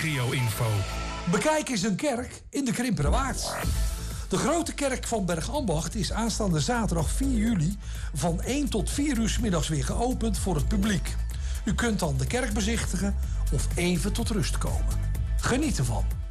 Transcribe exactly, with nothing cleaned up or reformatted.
regio-info. Bekijk eens een kerk in de Krimpenerwaard. De grote kerk van Bergambacht is aanstaande zaterdag vier juli van één tot vier uur 's middags weer geopend voor het publiek. U kunt dan de kerk bezichtigen of even tot rust komen. Geniet ervan.